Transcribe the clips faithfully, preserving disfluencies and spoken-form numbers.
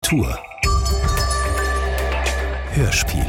Kultur Hörspiel.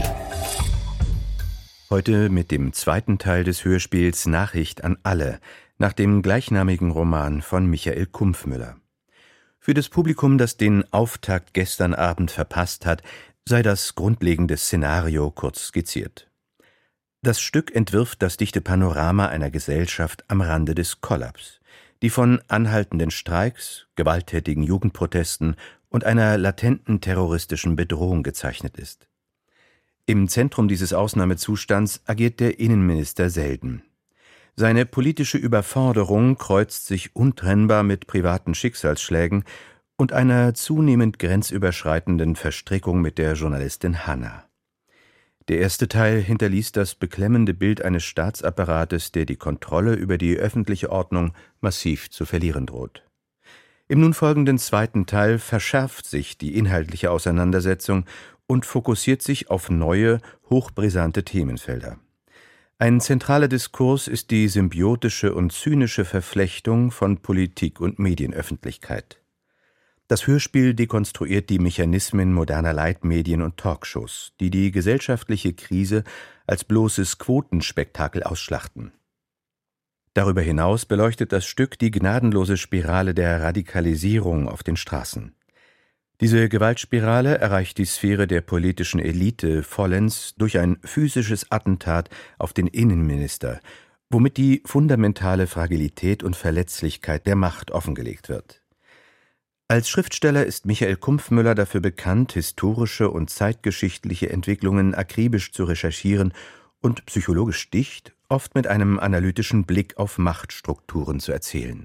Heute mit dem zweiten Teil des Hörspiels Nachricht an alle, nach dem gleichnamigen Roman von Michael Kumpfmüller. Für das Publikum, das den Auftakt gestern Abend verpasst hat, sei das grundlegende Szenario kurz skizziert. Das Stück entwirft das dichte Panorama einer Gesellschaft am Rande des Kollaps, die von anhaltenden Streiks, gewalttätigen Jugendprotesten und einer latenten terroristischen Bedrohung gezeichnet ist. Im Zentrum dieses Ausnahmezustands agiert der Innenminister Selden. Seine politische Überforderung kreuzt sich untrennbar mit privaten Schicksalsschlägen und einer zunehmend grenzüberschreitenden Verstrickung mit der Journalistin Hanna. Der erste Teil hinterließ das beklemmende Bild eines Staatsapparates, der die Kontrolle über die öffentliche Ordnung massiv zu verlieren droht. Im nun folgenden zweiten Teil verschärft sich die inhaltliche Auseinandersetzung und fokussiert sich auf neue, hochbrisante Themenfelder. Ein zentraler Diskurs ist die symbiotische und zynische Verflechtung von Politik und Medienöffentlichkeit. Das Hörspiel dekonstruiert die Mechanismen moderner Leitmedien und Talkshows, die die gesellschaftliche Krise als bloßes Quotenspektakel ausschlachten. Darüber hinaus beleuchtet das Stück die gnadenlose Spirale der Radikalisierung auf den Straßen. Diese Gewaltspirale erreicht die Sphäre der politischen Elite vollends durch ein physisches Attentat auf den Innenminister, womit die fundamentale Fragilität und Verletzlichkeit der Macht offengelegt wird. Als Schriftsteller ist Michael Kumpfmüller dafür bekannt, historische und zeitgeschichtliche Entwicklungen akribisch zu recherchieren und psychologisch dicht, oft mit einem analytischen Blick auf Machtstrukturen zu erzählen.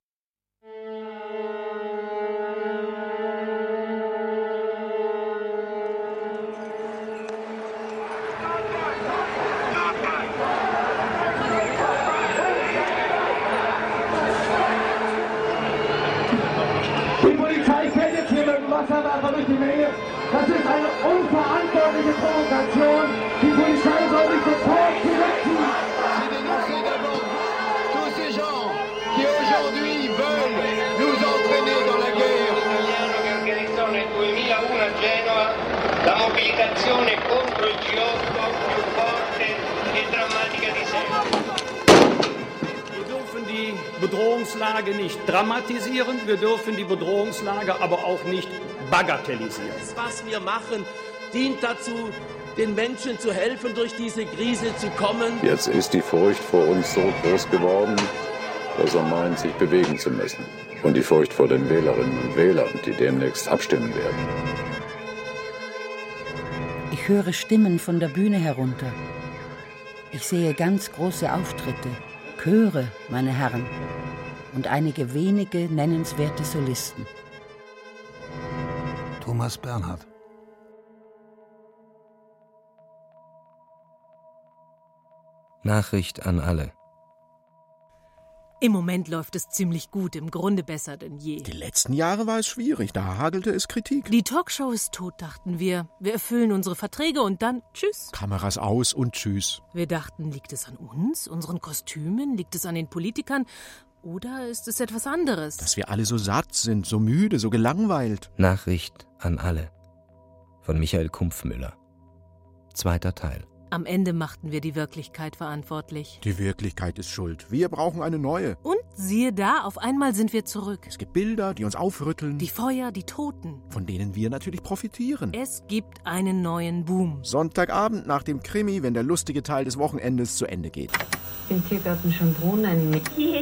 Die Polizei fährt jetzt hier mit dem Wasserwerfer durch die Menge. Das ist eine unverantwortliche Provokation. Die Polizei soll sich sofort zurückziehen. La mobilitazione contro il G otto più forte e drammatica di sempre. Wir dürfen die Bedrohungslage nicht dramatisieren, wir dürfen die Bedrohungslage aber auch nicht bagatellisieren. Was wir machen, dient dazu, den Menschen zu helfen, durch diese Krise zu kommen. Jetzt ist die Furcht vor uns so groß geworden, dass er meint, sich bewegen zu müssen. Und die Furcht vor den Wählerinnen und Wählern, die demnächst abstimmen werden. Ich höre Stimmen von der Bühne herunter. Ich sehe ganz große Auftritte, Chöre, meine Herren, und einige wenige nennenswerte Solisten. Thomas Bernhard. Nachricht an alle. Im Moment läuft es ziemlich gut, im Grunde besser denn je. Die letzten Jahre war es schwierig, da hagelte es Kritik. Die Talkshow ist tot, dachten wir. Wir erfüllen unsere Verträge und dann tschüss. Kameras aus und tschüss. Wir dachten, liegt es an uns, unseren Kostümen, liegt es an den Politikern oder ist es etwas anderes? Dass wir alle so satt sind, so müde, so gelangweilt. Nachricht an alle von Michael Kumpfmüller. Zweiter Teil. Am Ende machten wir die Wirklichkeit verantwortlich. Die Wirklichkeit ist schuld. Wir brauchen eine neue. Und siehe da, auf einmal sind wir zurück. Es gibt Bilder, die uns aufrütteln. Die Feuer, die Toten. Von denen wir natürlich profitieren. Es gibt einen neuen Boom. Sonntagabend nach dem Krimi, wenn der lustige Teil des Wochenendes zu Ende geht. Im Tiergarten Schönbrunn ein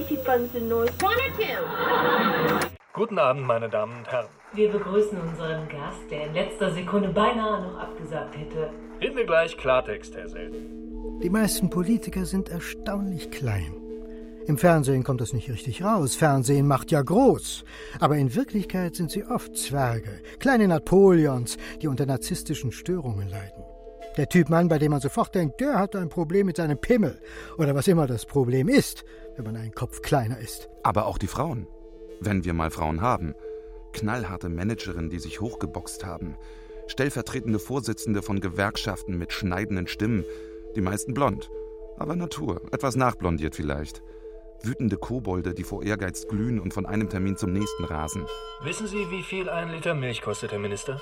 Guten Abend, meine Damen und Herren. Wir begrüßen unseren Gast, der in letzter Sekunde beinahe noch abgesagt hätte. Reden wir gleich Klartext, Herr Selden. Die meisten Politiker sind erstaunlich klein. Im Fernsehen kommt das nicht richtig raus. Fernsehen macht ja groß. Aber in Wirklichkeit sind sie oft Zwerge, kleine Napoleons, die unter narzisstischen Störungen leiden. Der Typ Mann, bei dem man sofort denkt, der hat ein Problem mit seinem Pimmel. Oder was immer das Problem ist, wenn man einen Kopf kleiner ist. Aber auch die Frauen. Wenn wir mal Frauen haben. Knallharte Managerinnen, die sich hochgeboxt haben. Stellvertretende Vorsitzende von Gewerkschaften mit schneidenden Stimmen. Die meisten blond. Aber Natur. Etwas nachblondiert vielleicht. Wütende Kobolde, die vor Ehrgeiz glühen und von einem Termin zum nächsten rasen. Wissen Sie, wie viel ein Liter Milch kostet, Herr Minister?